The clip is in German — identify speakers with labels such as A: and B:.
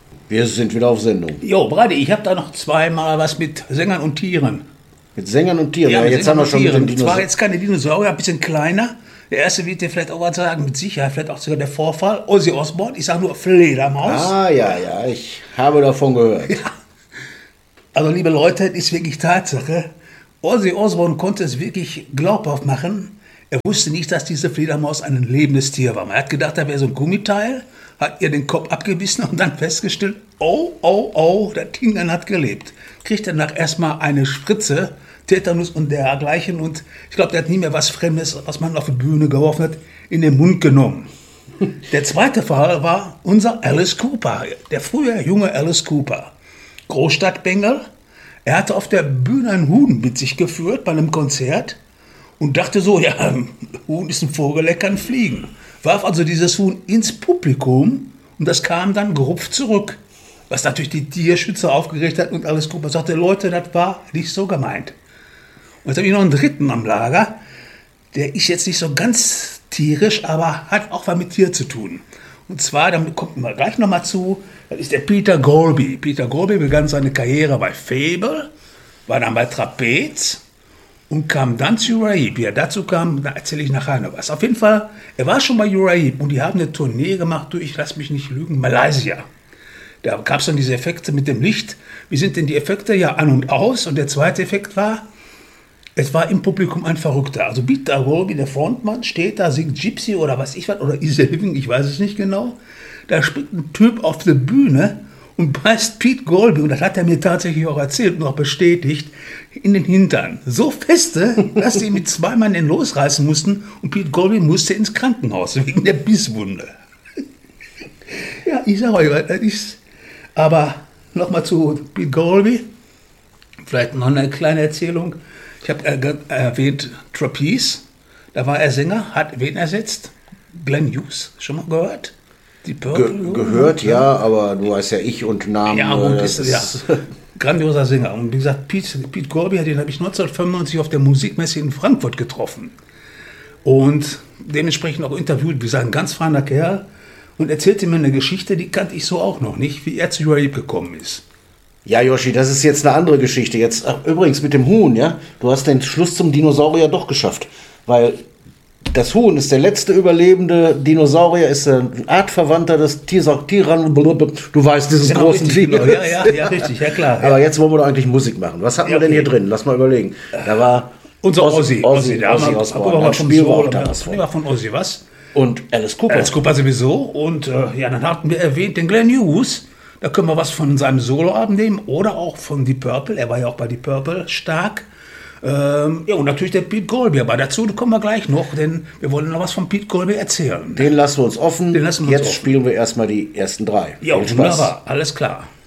A: Wir sind wieder auf Sendung.
B: Jo, Brady, ich habe da noch zweimal was mit Sängern und Tieren.
A: Mit Sängern und Tieren? Ja, jetzt
B: Sängern
A: haben wir schon mit den
B: Dinosauriern. Zwar jetzt keine Dinosaurier, ein bisschen kleiner. Der erste wird dir vielleicht auch was sagen, mit Sicherheit, vielleicht auch sogar der Vorfall. Ozzy Osbourne, ich sage nur Fledermaus.
A: Ja, ich habe davon gehört.
B: Ja. Also liebe Leute, das ist wirklich Tatsache. Ozzy Osbourne konnte es wirklich glaubhaft machen. Er wusste nicht, dass diese Fledermaus ein lebendes Tier war. Man hat gedacht, da wäre so ein Gummiteil, hat ihr den Kopf abgebissen und dann festgestellt, oh, das Ding hat gelebt. Kriegt danach erstmal eine Spritze, Tetanus und dergleichen. Und ich glaube, der hat nie mehr was Fremdes, was man auf die Bühne geworfen hat, in den Mund genommen. Der zweite Fall war unser Alice Cooper, der frühe junge Alice Cooper. Großstadtbengel. Er hatte auf der Bühne ein Huhn mit sich geführt bei einem Konzert und dachte so, ja, Huhn ist ein Vogel, der kann fliegen. Warf also dieses Huhn ins Publikum und das kam dann gerupft zurück. Was natürlich die Tierschützer aufgeregt hat und Alice Cooper sagte, Leute, das war nicht so gemeint. Und jetzt habe ich noch einen dritten am Lager, der ist jetzt nicht so ganz tierisch, aber hat auch was mit Tier zu tun. Und zwar, damit kommt man gleich nochmal zu, das ist der Peter Golby. Peter Golby begann seine Karriere bei Fable, war dann bei Trapez und kam dann zu Uriah Heep. Wie er dazu kam, da erzähle ich nachher noch was. Auf jeden Fall, er war schon bei Uriah Heep und die haben eine Tournee gemacht durch, lass mich nicht lügen, Malaysia. Da gab es dann diese Effekte mit dem Licht. Wie sind denn die Effekte? Ja, an und aus. Und der zweite Effekt war, es war im Publikum ein Verrückter. Also Peter Golby, der Frontmann, steht da, singt Gypsy oder was ich was, oder Easy Living, ich weiß es nicht genau. Da springt ein Typ auf die Bühne und beißt Pete Golby, und das hat er mir tatsächlich auch erzählt und auch bestätigt, in den Hintern. So feste, dass sie mit 2 Mann den losreißen mussten und Pete Golby musste ins Krankenhaus wegen der Bisswunde. Ja, ich sage euch, das ist... Aber nochmal zu Pete Golby, vielleicht noch eine kleine Erzählung. Ich habe erwähnt Trapeze, da war er Sänger, hat wen ersetzt? Glenn Hughes, schon mal gehört? Die Purple
A: gehört, ja, aber du weißt ja, ich und Namen.
B: Ja, und ist grandioser Sänger. Und wie gesagt, Pete Golby, den habe ich 1995 auf der Musikmesse in Frankfurt getroffen. Und dementsprechend auch interviewt, wie gesagt, ein ganz feiner Kerl. Und erzählte mir eine Geschichte, die kannte ich so auch noch nicht, wie er zu Uriah Heep gekommen ist.
A: Ja, Yoshi, das ist jetzt eine andere Geschichte. Jetzt, übrigens mit dem Huhn, ja, du hast den Schluss zum Dinosaurier doch geschafft, weil das Huhn ist der letzte überlebende Dinosaurier, ist ein Artverwandter des Tyrann, du weißt, dieses
B: Genau,
A: großen Vieh.
B: Genau. Ja, richtig, ja klar.
A: Aber jetzt wollen wir doch eigentlich Musik machen. Was hatten wir denn hier drin? Lass mal überlegen. Da war
B: unser Ozzy
A: Osbourne.
B: War von Ozzy, was?
A: Und Alice Cooper.
B: Alice Cooper sowieso. Und dann hatten wir erwähnt den Glenn Hughes. Da können wir was von seinem Soloabend nehmen oder auch von Deep Purple. Er war ja auch bei Deep Purple stark. Und natürlich der Pete Golby. Aber dazu kommen wir gleich noch, denn wir wollen noch was von Pete Golby erzählen.
A: Den lassen wir uns offen. Jetzt spielen wir erstmal die ersten 3.
B: Ja, wunderbar. Alles klar.